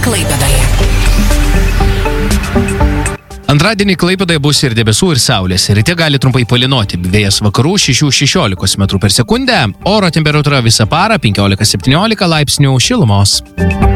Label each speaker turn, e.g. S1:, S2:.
S1: Klaipėdoje.
S2: Antradienį Klaipėdoje bus ir debesų, ir saulės. Ryte gali trumpai palynoti. Vėjas vakarų 6-16 m/s. Oro temperatūra visą parą 15-17 laipsnių šilumos.